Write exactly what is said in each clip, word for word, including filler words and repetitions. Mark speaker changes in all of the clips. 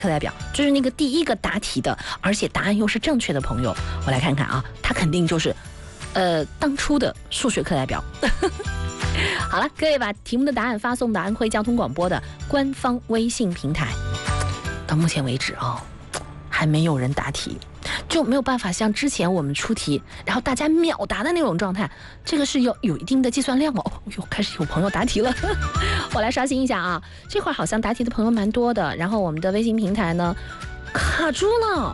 Speaker 1: 课代表，就是那个第一个答题的，而且答案又是正确的朋友。我来看看啊，他肯定就是，呃，当初的数学课代表。好了，各位把题目的答案发送到安徽交通广播的官方微信平台。到目前为止啊、哦，还没有人答题，就没有办法像之前我们出题，然后大家秒答的那种状态。这个是有有一定的计算量哦。哟，开始有朋友答题了。我来刷新一下啊，这块好像答题的朋友蛮多的，然后我们的微信平台呢卡住了。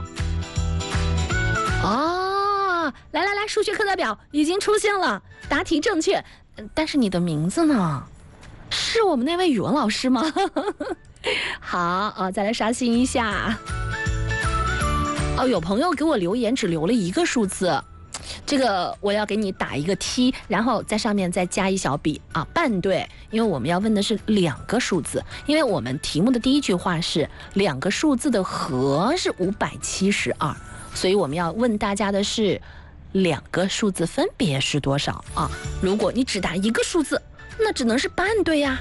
Speaker 1: 哦，来来来，数学课代表已经出现了，答题正确，但是你的名字呢？是我们那位语文老师吗？好啊，再来刷新一下。哦，有朋友给我留言只留了一个数字，这个我要给你打一个 T， 然后在上面再加一小笔啊，半对，因为我们要问的是两个数字，因为我们题目的第一句话是两个数字的和是五百七十二，所以我们要问大家的是两个数字分别是多少啊？如果你只答一个数字，那只能是半对呀。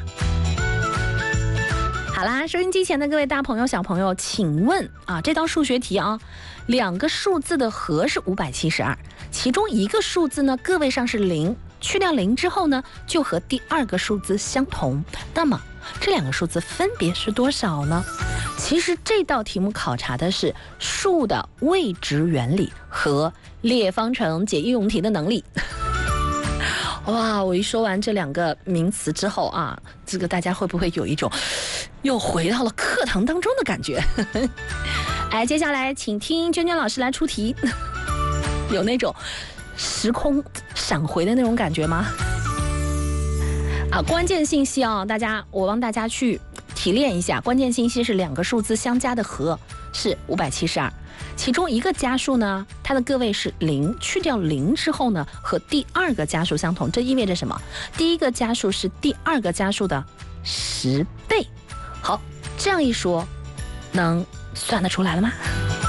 Speaker 1: 好啦，收音机前的各位大朋友小朋友，请问啊，这道数学题啊，两个数字的和是五百七十二，其中一个数字呢个位上是零，去掉零之后呢就和第二个数字相同，那么这两个数字分别是多少呢？其实这道题目考察的是数的位值原理和列方程解应用题的能力。哇，我一说完这两个名词之后啊，这个大家会不会有一种又回到了课堂当中的感觉？哎，接下来请听娟娟老师来出题，有那种时空闪回的那种感觉吗？啊，关键信息啊，大家我帮大家去提炼一下，关键信息是两个数字相加的和是五百七十二。其中一个加数呢，它的个位是零，去掉零之后呢，和第二个加数相同，这意味着什么？第一个加数是第二个加数的十倍。好，这样一说，能算得出来了吗？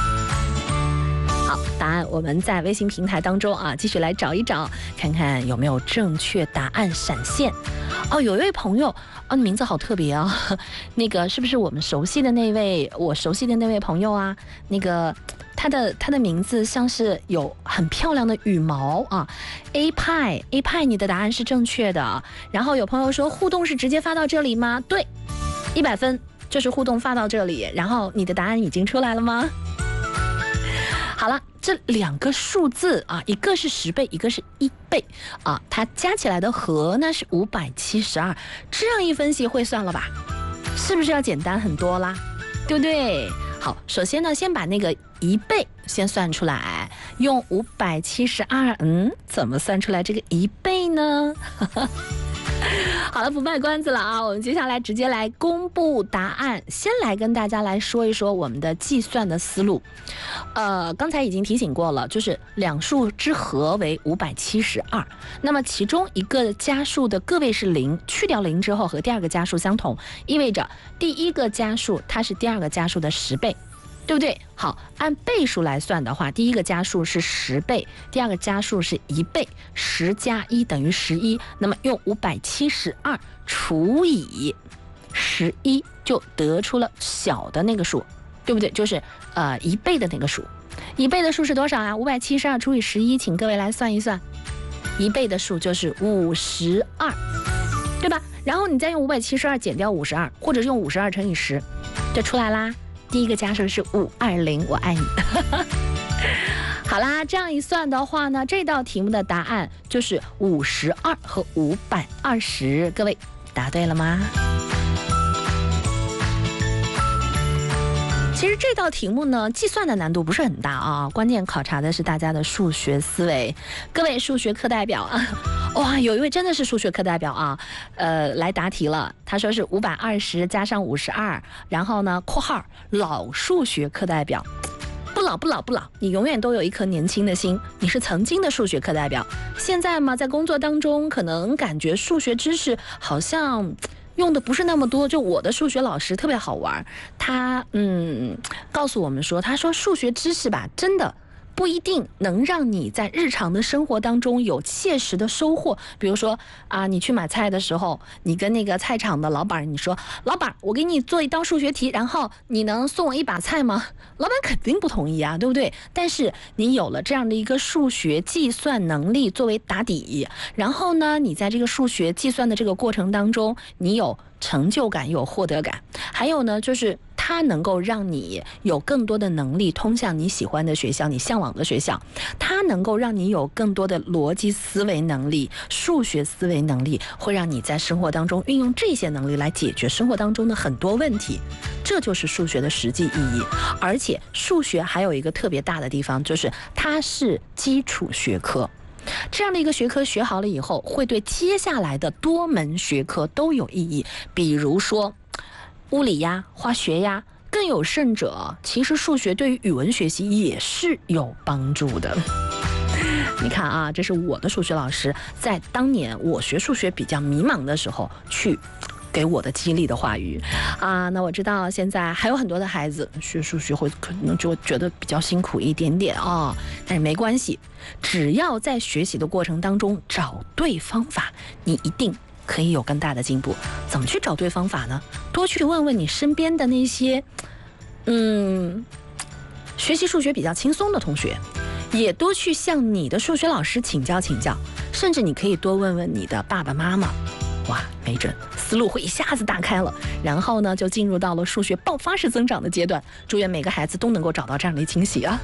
Speaker 1: 好，答案我们在微信平台当中啊，继续来找一找，看看有没有正确答案闪现。哦，有一位朋友啊，名字好特别啊，那个是不是我们熟悉的那位，我熟悉的那位朋友啊？那个他的他的名字像是有很漂亮的羽毛啊 ，A 派 A 派，你的答案是正确的。然后有朋友说互动是直接发到这里吗？对，一百分就是互动发到这里，然后你的答案已经出来了吗？好了，这两个数字啊，一个是十倍，一个是一倍啊，它加起来的和呢是五百七十二。这样一分析会算了吧？是不是要简单很多啦？对不对？好，首先呢，先把那个一倍先算出来，用五百七十二，嗯，怎么算出来这个一倍呢？好了，不卖关子了啊，我们接下来直接来公布答案。先来跟大家来说一说我们的计算的思路。呃，刚才已经提醒过了，就是两数之和为五百七十二。那么其中一个加数的个位是零，去掉零之后和第二个加数相同，意味着第一个加数它是第二个加数的十倍。对不对？好，按倍数来算的话，第一个加数是十倍，第二个加数是一倍，十加一等于十一。那么用五百七十二除以十一，就得出了小的那个数，对不对？就是呃一倍的那个数。一倍的数是多少啊？五百七十二除以十一，请各位来算一算，一倍的数就是五十二，对吧？然后你再用五百七十二减掉五十二，或者是用五十二乘以十，就出来啦。第一个加数是五二零，我爱你。好啦，这样一算的话呢，这道题目的答案就是五十二和五百二十。各位答对了吗？其实这道题目呢，计算的难度不是很大啊，关键考察的是大家的数学思维。各位数学课代表啊，哇，有一位真的是数学课代表啊，呃，来答题了。他说是五百二十加上五十二，然后呢，括号老数学课代表。不老不老不老，你永远都有一颗年轻的心。你是曾经的数学课代表，现在嘛，在工作当中可能感觉数学知识好像用的不是那么多。就我的数学老师特别好玩，他嗯告诉我们说，他说数学知识吧，真的不一定能让你在日常的生活当中有切实的收获。比如说啊，你去买菜的时候，你跟那个菜场的老板你说，老板，我给你做一道数学题，然后你能送我一把菜吗？老板肯定不同意啊，对不对？但是你有了这样的一个数学计算能力作为打底，然后呢，你在这个数学计算的这个过程当中，你有成就感，有获得感，还有呢，就是它能够让你有更多的能力通向你喜欢的学校，你向往的学校，它能够让你有更多的逻辑思维能力，数学思维能力，会让你在生活当中运用这些能力来解决生活当中的很多问题，这就是数学的实际意义。而且数学还有一个特别大的地方，就是它是基础学科，这样的一个学科学好了以后，会对接下来的多门学科都有意义。比如说物理呀、化学呀，更有甚者，其实数学对于语文学习也是有帮助的。你看啊，这是我的数学老师在当年我学数学比较迷茫的时候去给我的激励的话语啊。那我知道现在还有很多的孩子学数学会可能就觉得比较辛苦一点点啊，但是没关系，只要在学习的过程当中找对方法，你一定可以有更大的进步。怎么去找对方法呢？多去问问你身边的那些嗯学习数学比较轻松的同学，也多去向你的数学老师请教请教，甚至你可以多问问你的爸爸妈妈，哇，没准思路会一下子打开了，然后呢就进入到了数学爆发式增长的阶段。祝愿每个孩子都能够找到这样的惊喜啊！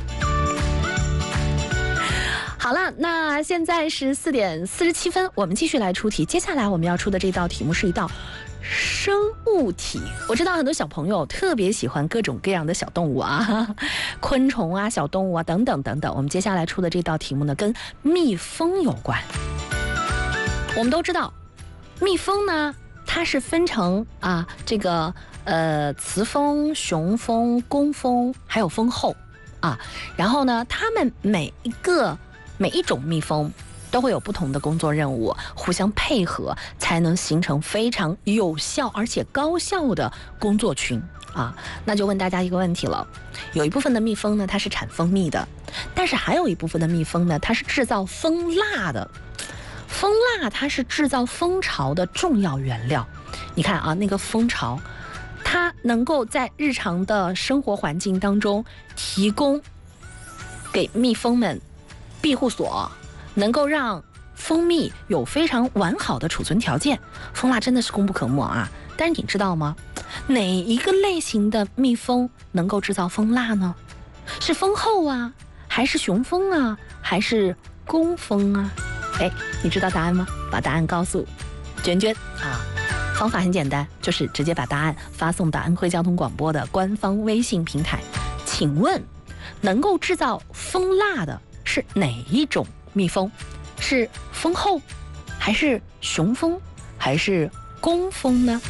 Speaker 1: 好了，那现在是四点四十七分，我们继续来出题。接下来我们要出的这道题目是一道生物题。我知道很多小朋友特别喜欢各种各样的小动物啊，昆虫啊、小动物啊等等等等。我们接下来出的这道题目呢，跟蜜蜂有关。我们都知道，蜜蜂呢，它是分成啊这个呃雌蜂、雄蜂、工蜂，还有蜂后啊。然后呢，它们每一个每一种蜜蜂都会有不同的工作任务，互相配合，才能形成非常有效而且高效的工作群啊。那就问大家一个问题了，有一部分的蜜蜂呢，它是产蜂蜜的，但是还有一部分的蜜蜂呢，它是制造蜂蜡的。蜂蜡它是制造蜂巢的重要原料。你看啊，那个蜂巢，它能够在日常的生活环境当中提供给蜜蜂们庇护所，能够让蜂蜜有非常完好的储存条件。蜂蜡真的是功不可没啊！但是你知道吗？哪一个类型的蜜蜂能够制造蜂蜡呢？是蜂后啊，还是雄蜂啊，还是工蜂啊？哎，你知道答案吗？把答案告诉娟娟啊！方法很简单，就是直接把答案发送到安徽交通广播的官方微信平台。请问，能够制造蜂蜡的是哪一种蜜蜂？是蜂后，还是雄蜂，还是工蜂呢？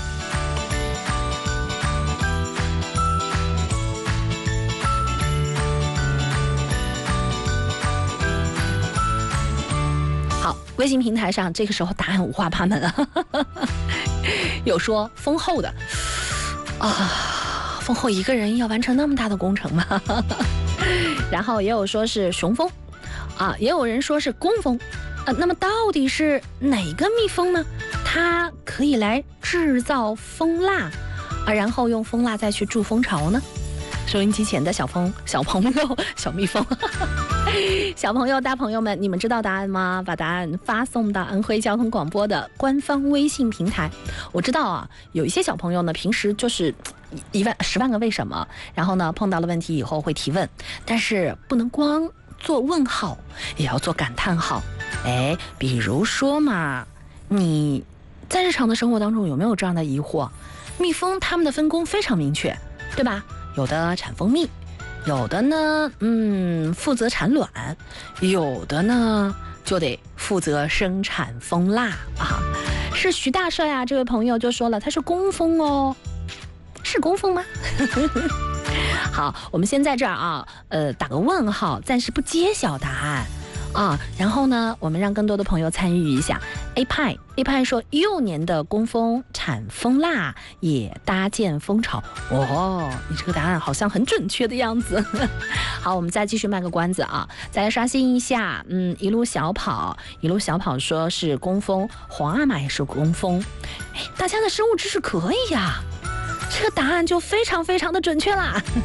Speaker 1: 好，微信平台上这个时候答案五花八门啊，有说蜂后的啊，蜂后一个人要完成那么大的工程吗？然后也有说是雄蜂啊，也有人说是工蜂，呃，那么到底是哪个蜜蜂呢？它可以来制造蜂蜡啊，然后用蜂蜡再去筑蜂巢呢？收音机前的小蜂、小朋友、小蜜蜂，小朋友、大朋友们，你们知道答案吗？把答案发送到安徽交通广播的官方微信平台。我知道啊，有一些小朋友呢，平时就是一万、十万个为什么，然后呢，碰到了问题以后会提问，但是不能光做问号，也要做感叹号。哎，比如说嘛，你在日常的生活当中有没有这样的疑惑？蜜蜂它们的分工非常明确，对吧？有的产蜂蜜，有的呢，嗯，负责产卵，有的呢就得负责生产蜂蜡啊。是徐大帅啊，这位朋友就说了，他是工蜂哦，是工蜂吗？好，我们先在这儿啊，呃，打个问号，暂时不揭晓答案啊。然后呢，我们让更多的朋友参与一下。 A 派 A 派说幼年的工蜂产蜂蜡，也搭建蜂巢。哦，你这个答案好像很准确的样子。好，我们再继续卖个关子啊，再来刷新一下。嗯，一路小跑，一路小跑说是工蜂，皇阿玛也是工蜂。哎，大家的生物知识可以呀、啊，这个答案就非常非常的准确啦。